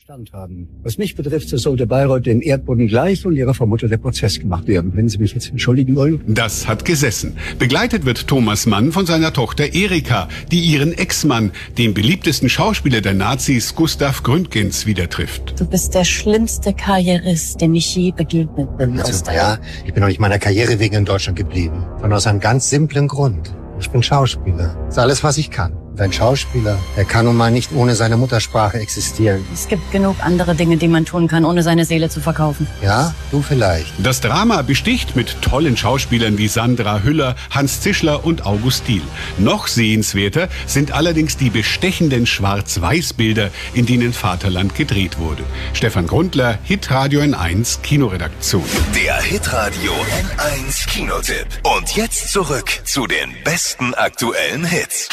Stand haben. Was mich betrifft, so sollte Bayreuth dem Erdboden gleich und ihrer Vermutter der Prozess gemacht werden. Wenn Sie mich jetzt entschuldigen wollen. Das hat gesessen. Begleitet wird Thomas Mann von seiner Tochter Erika, die ihren Ex-Mann, den beliebtesten Schauspieler der Nazis, Gustav Gründgens, wieder trifft. Du bist der schlimmste Karrierist, dem ich je begegnet bin. Ich bin noch nicht meiner Karriere wegen in Deutschland geblieben. Und aus einem ganz simplen Grund. Ich bin Schauspieler. Das ist alles, was ich kann. Und ein Schauspieler, der kann nun mal nicht ohne seine Muttersprache existieren. Es gibt genug andere Dinge, die man tun kann, ohne seine Seele zu verkaufen. Ja, du vielleicht. Das Drama besticht mit tollen Schauspielern wie Sandra Hüller, Hans Zischler und August Diehl. Noch sehenswerter sind allerdings die bestechenden Schwarz-Weiß-Bilder, in denen Vaterland gedreht wurde. Stefan Grundler, Hitradio N1 Kinoredaktion. Der Hitradio N1 Kinotipp. Und jetzt zurück zu den besten aktuellen Hits.